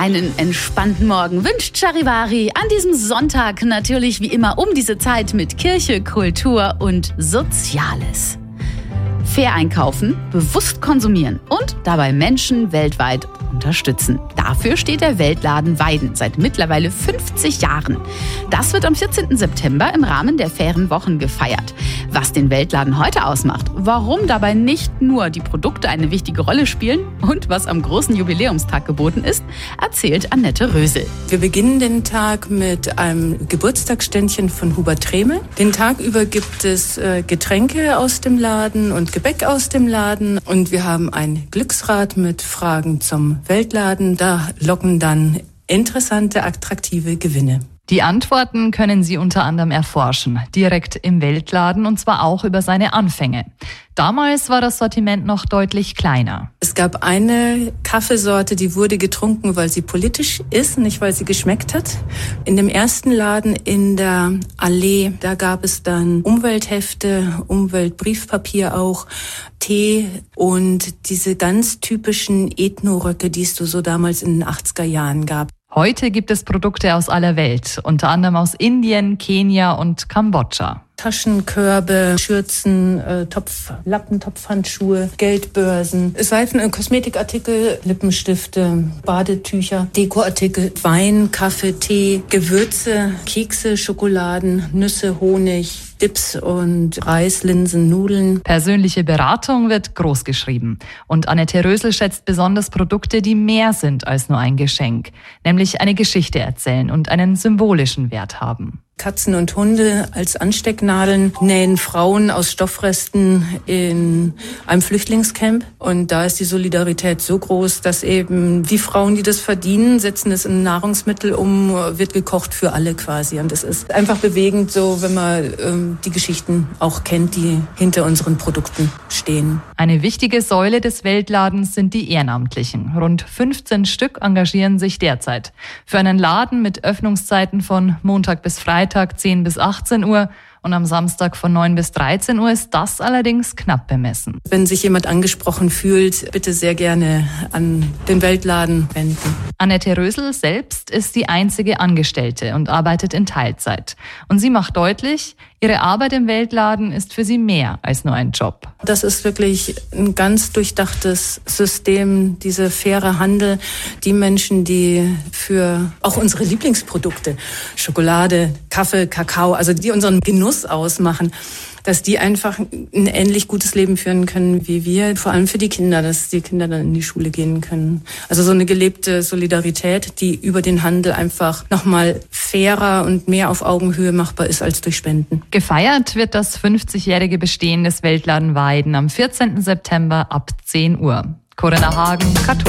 Einen entspannten Morgen wünscht Charivari an diesem Sonntag natürlich wie immer um diese Zeit mit Kirche, Kultur und Soziales. Fair einkaufen, bewusst konsumieren und dabei Menschen weltweit unterstützen. Dafür steht der Weltladen Weiden seit mittlerweile 50 Jahren. Das wird am 14. September im Rahmen der Fairen Wochen gefeiert. Was den Weltladen heute ausmacht, warum dabei nicht nur die Produkte eine wichtige Rolle spielen und was am großen Jubiläumstag geboten ist, erzählt Annette Rösel. Wir beginnen den Tag mit einem Geburtstagsständchen von Hubert Trehme. Den Tag über gibt es Getränke aus dem Laden und Gebäck aus dem Laden. Und wir haben ein Glücksrad mit Fragen zum Weltladen. Da locken dann interessante, attraktive Gewinne. Die Antworten können Sie unter anderem erforschen, direkt im Weltladen und zwar auch über seine Anfänge. Damals war das Sortiment noch deutlich kleiner. Es gab eine Kaffeesorte, die wurde getrunken, weil sie politisch ist, nicht weil sie geschmeckt hat. In dem ersten Laden in der Allee, da gab es dann Umwelthefte, Umweltbriefpapier auch, Tee und diese ganz typischen Ethnoröcke, die es so damals in den 80er Jahren gab. Heute gibt es Produkte aus aller Welt, unter anderem aus Indien, Kenia und Kambodscha. Taschenkörbe, Schürzen, Topflappen, Topfhandschuhe, Geldbörsen, Seifen und Kosmetikartikel, Lippenstifte, Badetücher, Dekoartikel, Wein, Kaffee, Tee, Gewürze, Kekse, Schokoladen, Nüsse, Honig, Dips und Reis, Linsen, Nudeln. Persönliche Beratung wird groß geschrieben. Und Annette Rösel schätzt besonders Produkte, die mehr sind als nur ein Geschenk, nämlich eine Geschichte erzählen und einen symbolischen Wert haben. Katzen und Hunde als Anstecknadeln nähen Frauen aus Stoffresten in einem Flüchtlingscamp. Und da ist die Solidarität so groß, dass eben die Frauen, die das verdienen, setzen es in Nahrungsmittel um, wird gekocht für alle quasi. Und es ist einfach bewegend so, wenn man die Geschichten auch kennt, die hinter unseren Produkten stehen. Eine wichtige Säule des Weltladens sind die Ehrenamtlichen. Rund 15 Stück engagieren sich derzeit. Für einen Laden mit Öffnungszeiten von Montag bis Freitag 10 bis 18 Uhr und am Samstag von 9 bis 13 Uhr ist das allerdings knapp bemessen. Wenn sich jemand angesprochen fühlt, bitte sehr gerne an den Weltladen wenden. Annette Rösel selbst ist die einzige Angestellte und arbeitet in Teilzeit. Und sie macht deutlich, ihre Arbeit im Weltladen ist für sie mehr als nur ein Job. Das ist wirklich ein ganz durchdachtes System, dieser faire Handel. Die Menschen, die für auch unsere Lieblingsprodukte, Schokolade, Kaffee, Kakao, also die unseren Genuss ausmachen, dass die einfach ein ähnlich gutes Leben führen können wie wir. Vor allem für die Kinder, dass die Kinder dann in die Schule gehen können. Also so eine gelebte Solidarität, die über den Handel einfach nochmal fairer und mehr auf Augenhöhe machbar ist als durch Spenden. Gefeiert wird das 50-jährige Bestehen des Weltladen Weiden am 14. September ab 10 Uhr. Corinna Hagen, Katholisch.